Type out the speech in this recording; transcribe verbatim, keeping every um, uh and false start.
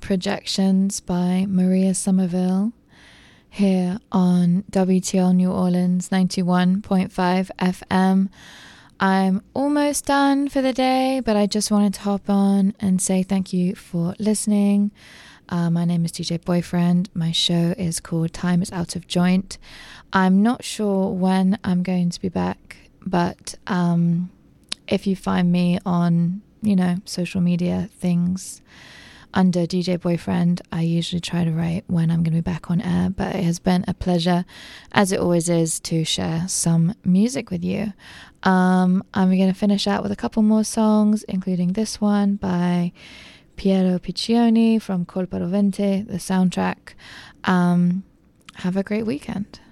Projections by Maria Somerville here on W T L New Orleans ninety-one point five F M. I'm almost done for the day, but I just wanted to hop on and say thank you for listening. Uh, my name is D J Boyfriend. My show is called Time is Out of Joint. I'm not sure when I'm going to be back, but um, if you find me on, you know, social media things under D J Boyfriend, I usually try to write when I'm going to be back on air, but it has been a pleasure, as it always is, to share some music with you. Um, I'm going to finish out with a couple more songs, including this one by Piero Piccioni from Colpa Rovente, the soundtrack. Um, have a great weekend.